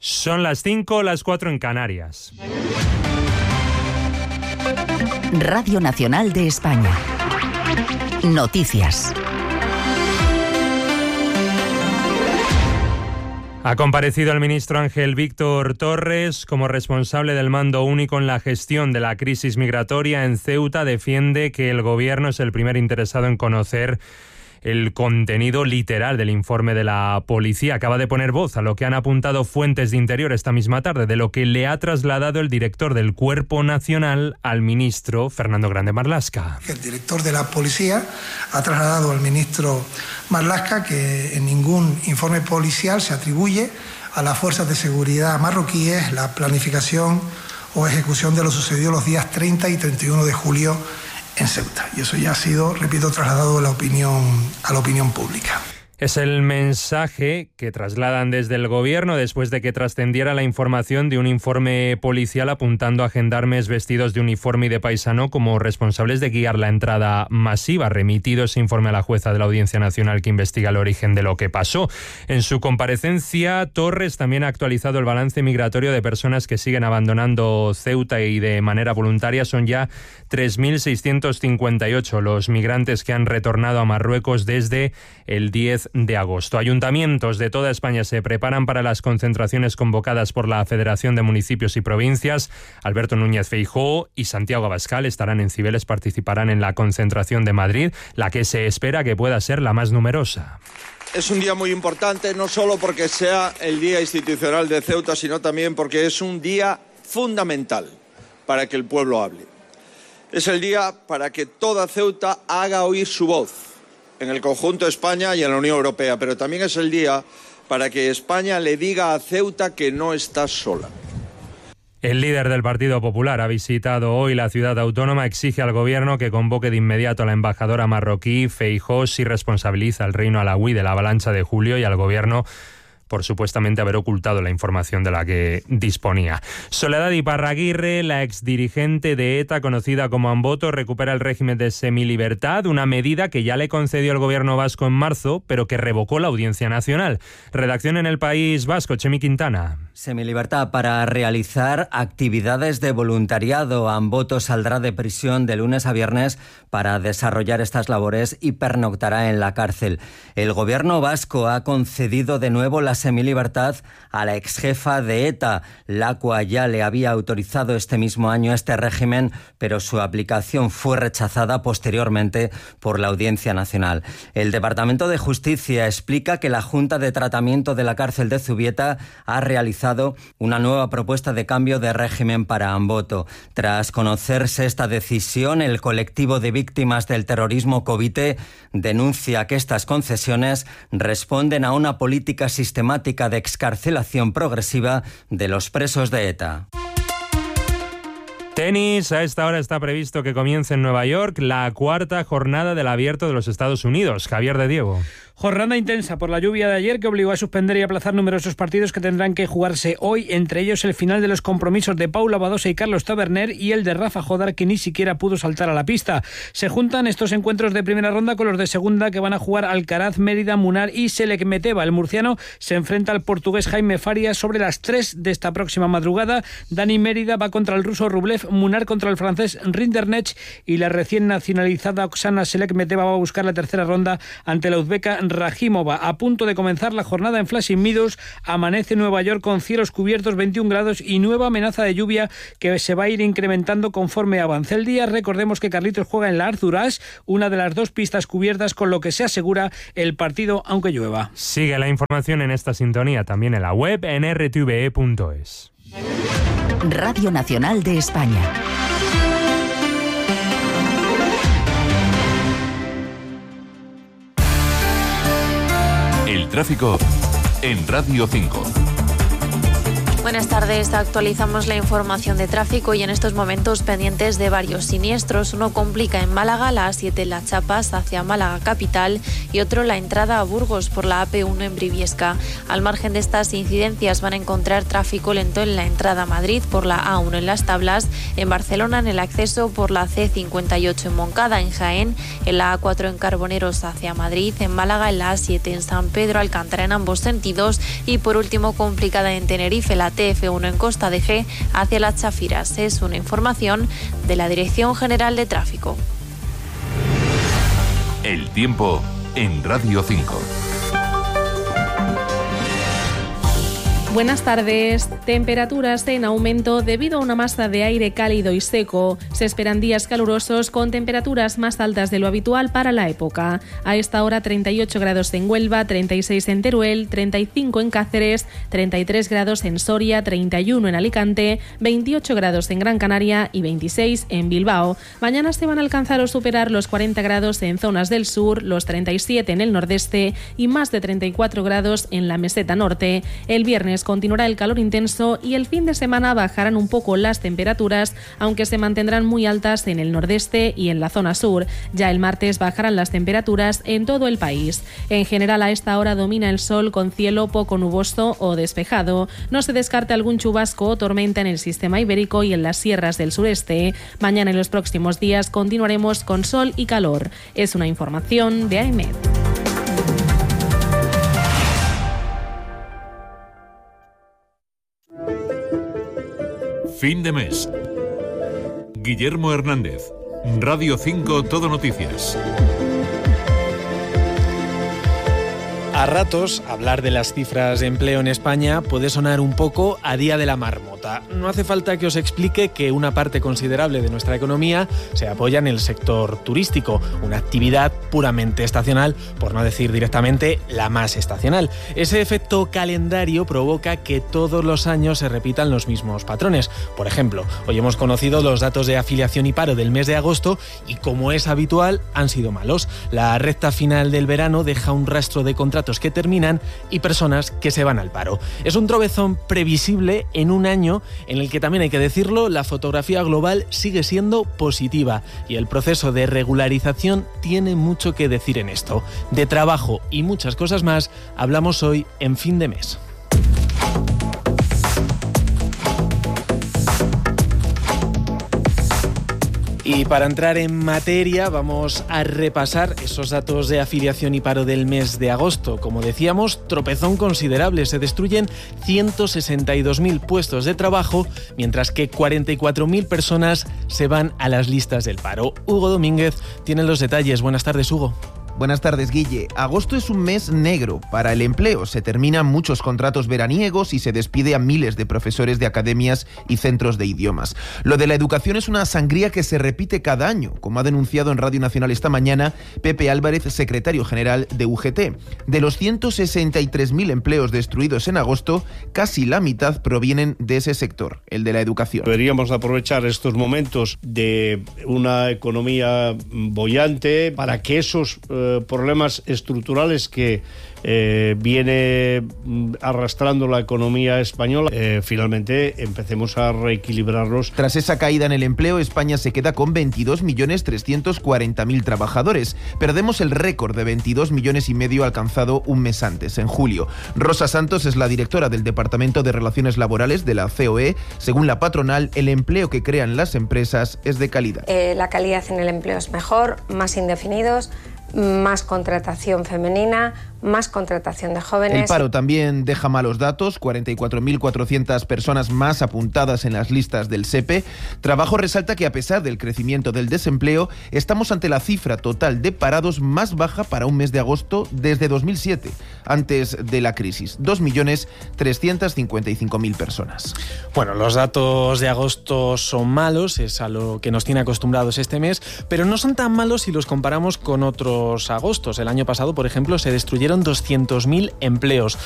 Son las 5, las 4 en Canarias. Radio Nacional de España. Noticias. Ha comparecido el ministro Ángel Víctor Torres como responsable del mando único en la gestión de la crisis migratoria en Ceuta. Defiende que el gobierno es el primer interesado en conocer el contenido literal del informe de la policía. Acaba de poner voz a lo que han apuntado fuentes de Interior esta misma tarde, de lo que le ha trasladado el director del Cuerpo Nacional al ministro Fernando Grande Marlaska. El director de la policía ha trasladado al ministro Marlaska que en ningún informe policial se atribuye a las fuerzas de seguridad marroquíes la planificación o ejecución de lo sucedido los días 30 y 31 de julio en Ceuta. Y eso ya ha sido, repito, trasladado a la opinión pública. Es el mensaje que trasladan desde el gobierno después de que trascendiera la información de un informe policial apuntando a gendarmes vestidos de uniforme y de paisano como responsables de guiar la entrada masiva. Remitido ese informe a la jueza de la Audiencia Nacional que investiga el origen de lo que pasó. En su comparecencia, Torres también ha actualizado el balance migratorio de personas que siguen abandonando Ceuta y de manera voluntaria. Son ya 3.658 los migrantes que han retornado a Marruecos desde el 10 de agosto. Ayuntamientos de toda España se preparan para las concentraciones convocadas por la Federación de Municipios y Provincias. Alberto Núñez Feijóo y Santiago Abascal estarán en Cibeles, participarán en la concentración de Madrid, la que se espera que pueda ser la más numerosa. Es un día muy importante, no solo porque sea el Día Institucional de Ceuta, sino también porque es un día fundamental para que el pueblo hable. Es el día para que toda Ceuta haga oír su voz en el conjunto de España y en la Unión Europea, pero también es el día para que España le diga a Ceuta que no está sola. El líder del Partido Popular ha visitado hoy la ciudad autónoma, exige al gobierno que convoque de inmediato a la embajadora marroquí. Feijóo sí responsabiliza al reino alauí de la avalancha de julio y al gobierno por supuestamente haber ocultado la información de la que disponía. Soledad Iparraguirre, la exdirigente de ETA, conocida como Amboto, recupera el régimen de semilibertad, una medida que ya le concedió el gobierno vasco en marzo, pero que revocó la Audiencia Nacional. Redacción en el País Vasco, Chemi Quintana. Semilibertad para realizar actividades de voluntariado. Amboto saldrá de prisión de lunes a viernes para desarrollar estas labores y pernoctará en la cárcel. El gobierno vasco ha concedido de nuevo la semilibertad a la exjefa de ETA. La cual ya le había autorizado este mismo año este régimen, pero su aplicación fue rechazada posteriormente por la Audiencia Nacional. El Departamento de Justicia explica que la Junta de Tratamiento de la Cárcel de Zubieta ha realizado una nueva propuesta de cambio de régimen para Amboto. Tras conocerse esta decisión, el colectivo de víctimas del terrorismo Covite denuncia que estas concesiones responden a una política sistemática de excarcelación progresiva de los presos de ETA. Tenis, a esta hora está previsto que comience en Nueva York la cuarta jornada del Abierto de los Estados Unidos. Javier de Diego. Jornada intensa por la lluvia de ayer que obligó a suspender y aplazar numerosos partidos que tendrán que jugarse hoy, entre ellos el final de los compromisos de Paula Badosa y Carlos Taberner y el de Rafa Jodar, que ni siquiera pudo saltar a la pista. Se juntan estos encuentros de primera ronda con los de segunda que van a jugar Alcaraz, Mérida, Munar y Selekmeteva. El murciano se enfrenta al portugués Jaime Farias sobre las 3 de esta próxima madrugada. Dani Mérida va contra el ruso Rublev, Munar contra el francés Rinderknecht y la recién nacionalizada Oksana Selekmeteva va a buscar la tercera ronda ante la uzbeka Rajimova. A punto de comenzar la jornada en Flushing Meadows, amanece Nueva York con cielos cubiertos, 21 grados y nueva amenaza de lluvia que se va a ir incrementando conforme avance el día. Recordemos que Carlitos juega en la Arthur Ashe, una de las dos pistas cubiertas, con lo que se asegura el partido aunque llueva. Sigue la información en esta sintonía también en la web en rtve.es. Radio Nacional de España. El tráfico en Radio 5. Buenas tardes, actualizamos la información de tráfico y en estos momentos pendientes de varios siniestros. Uno complica en Málaga, la A7 en Las Chapas hacia Málaga capital y otro la entrada a Burgos por la AP1 en Briviesca. Al margen de estas incidencias van a encontrar tráfico lento en la entrada a Madrid por la A1 en Las Tablas, en Barcelona en el acceso por la C58 en Moncada, en Jaén, en la A4 en Carboneros hacia Madrid, en Málaga en la A7 en San Pedro Alcántara en ambos sentidos y por último complicada en Tenerife, la TF1 en Costa de G hacia Las Chafiras. Es una información de la Dirección General de Tráfico. El tiempo en Radio 5. Buenas tardes. Temperaturas en aumento debido a una masa de aire cálido y seco. Se esperan días calurosos con temperaturas más altas de lo habitual para la época. A esta hora 38 grados en Huelva, 36 en Teruel, 35 en Cáceres, 33 grados en Soria, 31 en Alicante, 28 grados en Gran Canaria y 26 en Bilbao. Mañana se van a alcanzar o superar los 40 grados en zonas del sur, los 37 en el nordeste y más de 34 grados en la meseta norte. El viernes continuará el calor intenso y el fin de semana bajarán un poco las temperaturas, aunque se mantendrán muy altas en el nordeste y en la zona sur. Ya el martes bajarán las temperaturas en todo el país. En general, a esta hora domina el sol con cielo poco nuboso o despejado. No se descarta algún chubasco o tormenta en el sistema ibérico y en las sierras del sureste. Mañana y los próximos días continuaremos con sol y calor. Es una información de AEMET. Fin de mes. Guillermo Hernández, Radio 5 Todo Noticias. A ratos, hablar de las cifras de empleo en España puede sonar un poco a día de la marmota. No hace falta que os explique que una parte considerable de nuestra economía se apoya en el sector turístico, una actividad puramente estacional, por no decir directamente la más estacional. Ese efecto calendario provoca que todos los años se repitan los mismos patrones. Por ejemplo, hoy hemos conocido los datos de afiliación y paro del mes de agosto y, como es habitual, han sido malos. La recta final del verano deja un rastro de contratos que terminan y personas que se van al paro. Es un tropezón previsible en un año en el que, también hay que decirlo, la fotografía global sigue siendo positiva y el proceso de regularización tiene mucho que decir en esto. De trabajo y muchas cosas más hablamos hoy en Fin de Mes. Y para entrar en materia vamos a repasar esos datos de afiliación y paro del mes de agosto. Como decíamos, tropezón considerable. Se destruyen 162.000 puestos de trabajo, mientras que 44.000 personas se van a las listas del paro. Hugo Domínguez tiene los detalles. Buenas tardes, Hugo. Buenas tardes, Guille. Agosto es un mes negro para el empleo. Se terminan muchos contratos veraniegos y se despide a miles de profesores de academias y centros de idiomas. Lo de la educación es una sangría que se repite cada año, como ha denunciado en Radio Nacional esta mañana Pepe Álvarez, secretario general de UGT. De los 163.000 empleos destruidos en agosto, casi la mitad provienen de ese sector, el de la educación. Deberíamos aprovechar estos momentos de una economía boyante para que esos problemas estructurales que viene arrastrando la economía española, finalmente empecemos a reequilibrarlos. Tras esa caída en el empleo, España se queda con 22.340.000 trabajadores. Perdemos el récord de 22,5 millones alcanzado un mes antes, en julio. Rosa Santos es la directora del Departamento de Relaciones Laborales de la COE. Según la patronal, el empleo que crean las empresas es de calidad. La calidad en el empleo es mejor, más indefinidos, más contratación femenina, más contratación de jóvenes. El paro también deja malos datos, 44.400 personas más apuntadas en las listas del SEPE. Trabajo resalta que, a pesar del crecimiento del desempleo, estamos ante la cifra total de parados más baja para un mes de agosto desde 2007, antes de la crisis, 2.355.000 personas. Bueno, los datos de agosto son malos, es a lo que nos tiene acostumbrados este mes, pero no son tan malos si los comparamos con otros agostos. El año pasado, por ejemplo, se destruyeron 200.000 empleos.